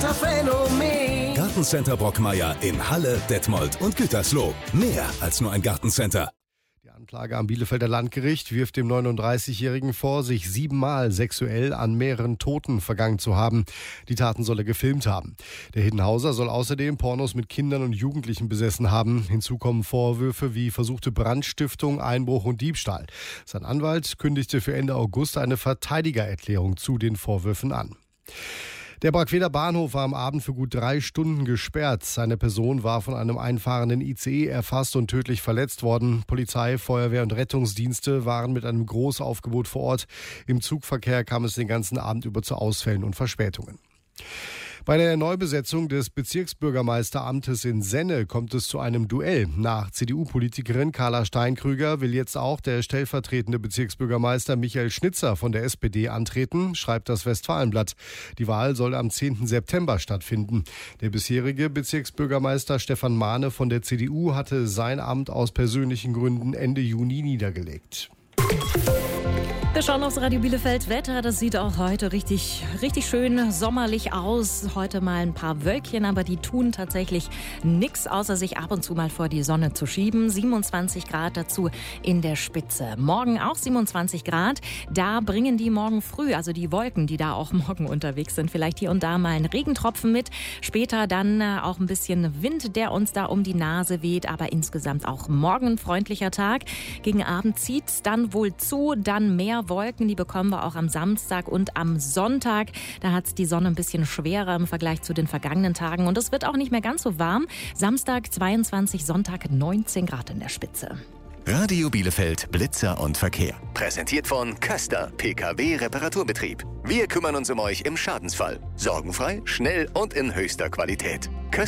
Wetterphänomen. Gartencenter Brockmeier in Halle, Detmold und Gütersloh. Mehr als nur ein Gartencenter. Die Anklage am Bielefelder Landgericht wirft dem 39-Jährigen vor, sich 7-mal sexuell an mehreren Toten vergangen zu haben. Die Taten soll er gefilmt haben. Der Hiddenhauser soll außerdem Pornos mit Kindern und Jugendlichen besessen haben. Hinzu kommen Vorwürfe wie versuchte Brandstiftung, Einbruch und Diebstahl. Sein Anwalt kündigte für Ende August eine Verteidigererklärung zu den Vorwürfen an. Der Brackweder Bahnhof war am Abend für gut 3 Stunden gesperrt. Seine Person war von einem einfahrenden ICE erfasst und tödlich verletzt worden. Polizei, Feuerwehr und Rettungsdienste waren mit einem Großaufgebot vor Ort. Im Zugverkehr kam es den ganzen Abend über zu Ausfällen und Verspätungen. Bei der Neubesetzung des Bezirksbürgermeisteramtes in Senne kommt es zu einem Duell. Nach CDU-Politikerin Carla Steinkrüger will jetzt auch der stellvertretende Bezirksbürgermeister Michael Schnitzer von der SPD antreten, schreibt das Westfalenblatt. Die Wahl soll am 10. September stattfinden. Der bisherige Bezirksbürgermeister Stefan Mahne von der CDU hatte sein Amt aus persönlichen Gründen Ende Juni niedergelegt. Wir schauen aufs Radio Bielefeld Wetter. Das sieht auch heute richtig schön sommerlich aus. Heute mal ein paar Wölkchen, aber die tun tatsächlich nichts, außer sich ab und zu mal vor die Sonne zu schieben. 27 Grad dazu in der Spitze. Morgen auch 27 Grad. Da bringen die morgen früh, also die Wolken, die da auch morgen unterwegs sind, vielleicht hier und da mal einen Regentropfen mit. Später dann auch ein bisschen Wind, der uns da um die Nase weht. Aber insgesamt auch morgen ein freundlicher Tag. Gegen Abend zieht's dann wohl zu, dann mehr Wolken, die bekommen wir auch am Samstag und am Sonntag. Da hat es die Sonne ein bisschen schwerer im Vergleich zu den vergangenen Tagen und es wird auch nicht mehr ganz so warm. Samstag 22, Sonntag 19 Grad in der Spitze. Radio Bielefeld Blitzer und Verkehr. Präsentiert von Köster PKW Reparaturbetrieb. Wir kümmern uns um euch im Schadensfall. Sorgenfrei, schnell und in höchster Qualität.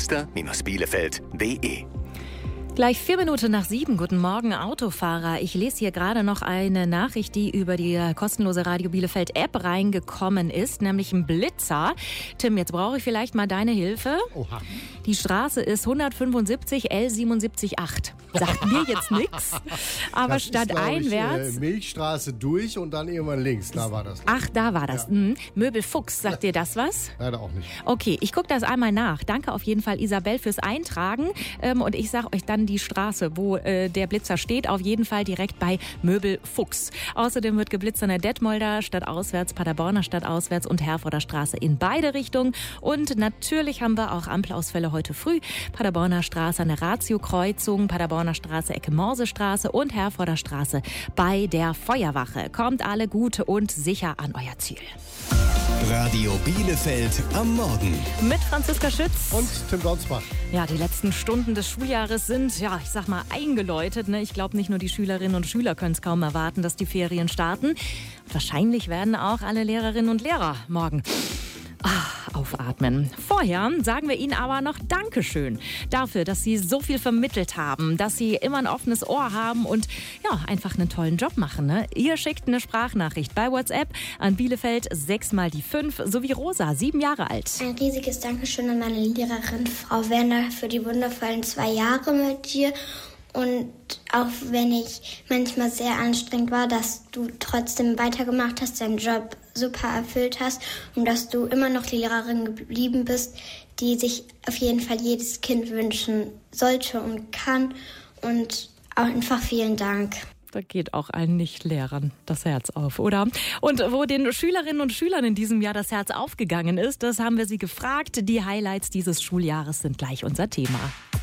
Köster-Bielefeld.de. Gleich 4 Minuten nach 7. Guten Morgen, Autofahrer. Ich lese hier gerade noch eine Nachricht, die über die kostenlose Radio Bielefeld App reingekommen ist, nämlich ein Blitzer. Tim, jetzt brauche ich vielleicht mal deine Hilfe. Oha. Die Straße ist 175 L778. Sagt mir jetzt nichts, aber das statt ist, einwärts... Milchstraße durch und dann irgendwann links. Da war das. Ach, da war das. Ja. Möbel Fuchs, sagt dir das was? Leider auch nicht. Okay, ich gucke das einmal nach. Danke auf jeden Fall, Isabel, fürs Eintragen. Und ich sage euch dann die Straße, wo der Blitzer steht. Auf jeden Fall direkt bei Möbel Fuchs. Außerdem wird geblitzt an der Detmolder stadtauswärts, Paderborner stadtauswärts und Herforder Straße in beide Richtungen. Und natürlich haben wir auch Ampelausfälle heute früh. Paderborner Straße an der Ratio-Kreuzung, Paderborner Straße, Ecke Morsestraße und Herforder Straße bei der Feuerwache. Kommt alle gut und sicher an euer Ziel. Radio Bielefeld am Morgen. Mit Franziska Schütz. Und Tim Donsbach. Ja, die letzten Stunden des Schuljahres sind, ja, ich sag mal, eingeläutet. Ne? Ich glaube, nicht nur die Schülerinnen und Schüler können es kaum erwarten, dass die Ferien starten. Wahrscheinlich werden auch alle Lehrerinnen und Lehrer morgen aufatmen. Vorher sagen wir Ihnen aber noch Dankeschön dafür, dass Sie so viel vermittelt haben, dass Sie immer ein offenes Ohr haben und ja, einfach einen tollen Job machen. Ne? Ihr schickt eine Sprachnachricht bei WhatsApp an Bielefeld 6x5 sowie Rosa, 7 Jahre alt. Ein riesiges Dankeschön an meine Lehrerin Frau Werner für die wundervollen 2 Jahre mit dir. Und auch wenn ich manchmal sehr anstrengend war, dass du trotzdem weitergemacht hast, deinen Job super erfüllt hast und dass du immer noch die Lehrerin geblieben bist, die sich auf jeden Fall jedes Kind wünschen sollte und kann. Und auch einfach vielen Dank. Da geht auch allen Nicht-Lehrern das Herz auf, oder? Und wo den Schülerinnen und Schülern in diesem Jahr das Herz aufgegangen ist, das haben wir sie gefragt. Die Highlights dieses Schuljahres sind gleich unser Thema.